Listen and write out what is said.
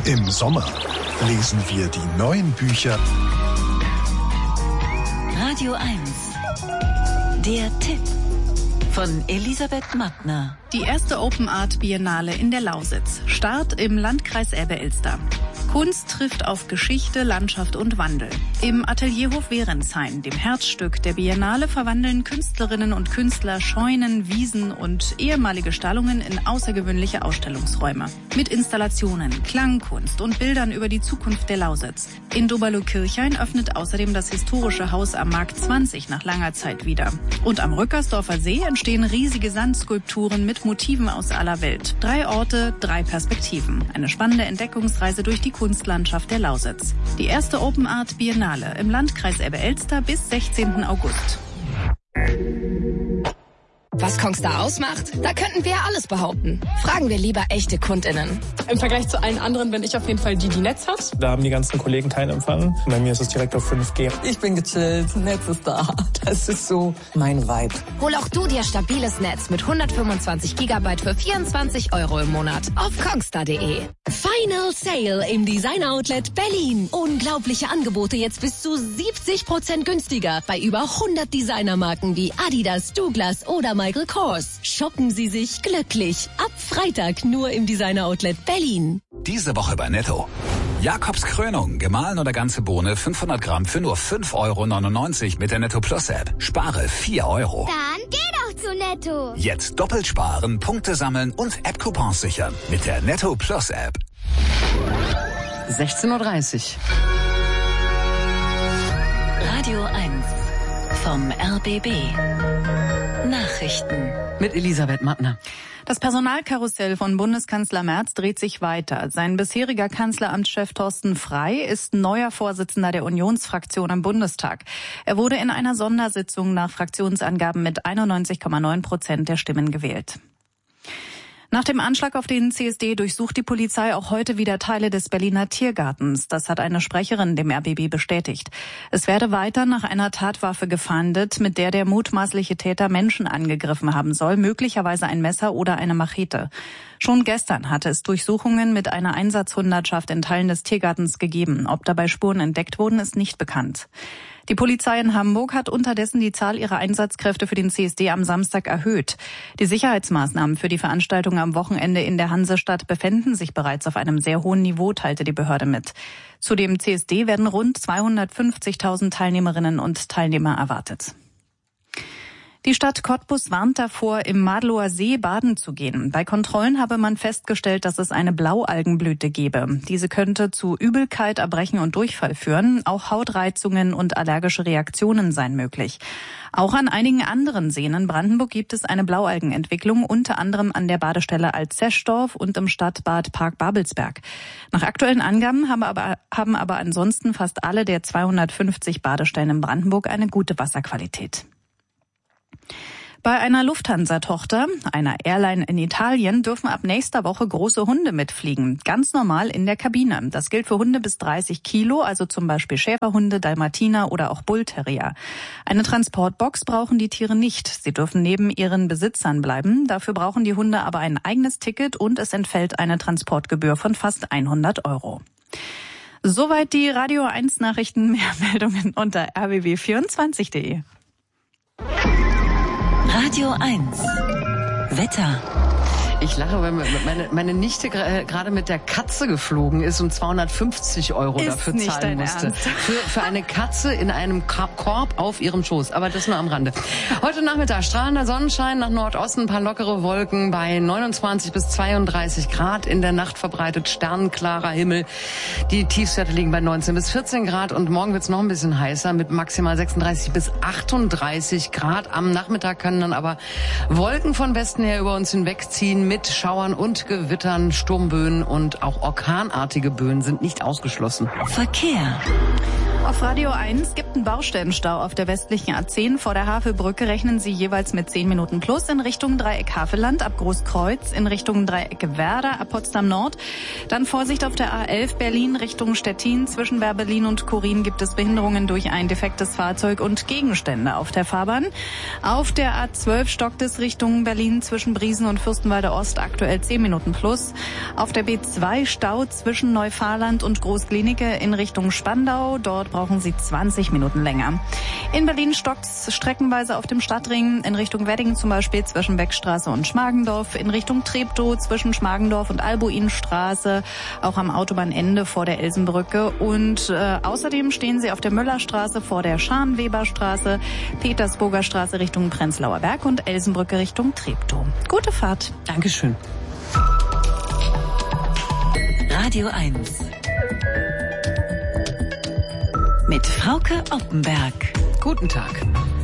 Im Sommer lesen wir die neuen Bücher. Radio 1. Der Tipp von Elisabeth Mattner. Die erste Open Art Biennale in der Lausitz. Start im Landkreis Elbe-Elster. Kunst trifft auf Geschichte, Landschaft und Wandel. Im Atelierhof Werenshain, dem Herzstück der Biennale, verwandeln Künstlerinnen und Künstler Scheunen, Wiesen und ehemalige Stallungen in außergewöhnliche Ausstellungsräume. Mit Installationen, Klangkunst und Bildern über die Zukunft der Lausitz. In Doberlo-Kirchhain öffnet außerdem das historische Haus am Markt 20 nach langer Zeit wieder. Und am Rückersdorfer See entstehen riesige Sandskulpturen mit Motiven aus aller Welt. 3 Orte, 3 Perspektiven. Eine spannende Entdeckungsreise durch die Kunstlandschaft der Lausitz. Die erste Open Art Biennale im Landkreis Elbe-Elster bis 16. August. Was Kongstar ausmacht? Da könnten wir ja alles behaupten. Fragen wir lieber echte KundInnen. Im Vergleich zu allen anderen bin ich auf jeden Fall die Netz hat. Da haben die ganzen Kollegen keinen Empfang. Bei mir ist es direkt auf 5G. Ich bin gechillt, Netz ist da. Das ist so mein Vibe. Hol auch du dir stabiles Netz mit 125 GB für 24 € im Monat auf kongstar.de. Final Sale im Designer Outlet Berlin. Unglaubliche Angebote jetzt bis zu 70% günstiger bei über 100 Designermarken wie Adidas, Douglas oder Michael Kors. Shoppen Sie sich glücklich. Ab Freitag nur im Designer Outlet Berlin. Diese Woche bei Netto. Jakobs Krönung, gemahlen oder ganze Bohne, 500 Gramm für nur 5,99 € mit der Netto Plus App. Spare 4 €. Dann geh doch zu Netto. Jetzt doppelt sparen, Punkte sammeln und App-Coupons sichern mit der Netto Plus App. 16:30 Uhr. Radio 1 vom RBB. Nachrichten mit Elisabeth Mattner. Das Personalkarussell von Bundeskanzler Merz dreht sich weiter. Sein bisheriger Kanzleramtschef Thorsten Frey ist neuer Vorsitzender der Unionsfraktion im Bundestag. Er wurde in einer Sondersitzung nach Fraktionsangaben mit 91,9% der Stimmen gewählt. Nach dem Anschlag auf den CSD durchsucht die Polizei auch heute wieder Teile des Berliner Tiergartens. Das hat eine Sprecherin dem RBB bestätigt. Es werde weiter nach einer Tatwaffe gefahndet, mit der mutmaßliche Täter Menschen angegriffen haben soll, möglicherweise ein Messer oder eine Machete. Schon gestern hatte es Durchsuchungen mit einer Einsatzhundertschaft in Teilen des Tiergartens gegeben. Ob dabei Spuren entdeckt wurden, ist nicht bekannt. Die Polizei in Hamburg hat unterdessen die Zahl ihrer Einsatzkräfte für den CSD am Samstag erhöht. Die Sicherheitsmaßnahmen für die Veranstaltung am Wochenende in der Hansestadt befinden sich bereits auf einem sehr hohen Niveau, teilte die Behörde mit. Zu dem CSD werden rund 250.000 Teilnehmerinnen und Teilnehmer erwartet. Die Stadt Cottbus warnt davor, im Madlower See baden zu gehen. Bei Kontrollen habe man festgestellt, dass es eine Blaualgenblüte gebe. Diese könnte zu Übelkeit, Erbrechen und Durchfall führen. Auch Hautreizungen und allergische Reaktionen seien möglich. Auch an einigen anderen Seen in Brandenburg gibt es eine Blaualgenentwicklung, unter anderem an der Badestelle Altzeschdorf und im Stadtbad Park Babelsberg. Nach aktuellen Angaben haben aber ansonsten fast alle der 250 Badestellen in Brandenburg eine gute Wasserqualität. Bei einer Lufthansa-Tochter, einer Airline in Italien, dürfen ab nächster Woche große Hunde mitfliegen. Ganz normal in der Kabine. Das gilt für Hunde bis 30 Kilo, also zum Beispiel Schäferhunde, Dalmatiner oder auch Bullterrier. Eine Transportbox brauchen die Tiere nicht. Sie dürfen neben ihren Besitzern bleiben. Dafür brauchen die Hunde aber ein eigenes Ticket und es entfällt eine Transportgebühr von fast 100 €. Soweit die Radio 1 Nachrichten. Mehr Meldungen unter rbb24.de. Radio 1 Wetter. Ich lache, weil meine Nichte gerade mit der Katze geflogen ist und 250 € dafür zahlen musste. Für eine Katze in einem Korb auf ihrem Schoß. Aber das nur am Rande. Heute Nachmittag strahlender Sonnenschein, nach Nordosten ein paar lockere Wolken bei 29 bis 32 Grad. In der Nacht verbreitet sternklarer Himmel. Die Tiefstwerte liegen bei 19 bis 14 Grad und morgen wird es noch ein bisschen heißer mit maximal 36 bis 38 Grad. Am Nachmittag können dann aber Wolken von Westen her über uns hinwegziehen mit Schauern und Gewittern, Sturmböen und auch orkanartige Böen sind nicht ausgeschlossen. Verkehr. Auf Radio 1 gibt einen Baustellenstau auf der westlichen A10. Vor der Havelbrücke rechnen Sie jeweils mit 10 Minuten plus in Richtung Dreieck Havelland, ab Großkreuz, in Richtung Dreieck Werder, ab Potsdam Nord. Dann Vorsicht auf der A11 Berlin Richtung Stettin. Zwischen Berlin und Korin gibt es Behinderungen durch ein defektes Fahrzeug und Gegenstände auf der Fahrbahn. Auf der A12 stockt es Richtung Berlin zwischen Briesen und Fürstenwalde Ost aktuell 10 Minuten plus. Auf der B2 Stau zwischen Neufahrland und Großklinike in Richtung Spandau. Dort brauchen Sie 20 Minuten länger. In Berlin stockt's streckenweise auf dem Stadtring in Richtung Wedding zum Beispiel zwischen Beckstraße und Schmargendorf, in Richtung Treptow zwischen Schmargendorf und Albuinstraße, auch am Autobahnende vor der Elsenbrücke. Und außerdem stehen Sie auf der Müllerstraße vor der Scharnweberstraße, Petersburger Straße Richtung Prenzlauer Berg und Elsenbrücke Richtung Treptow. Gute Fahrt. Dankeschön. Radio 1 mit Frauke Oppenberg. Guten Tag.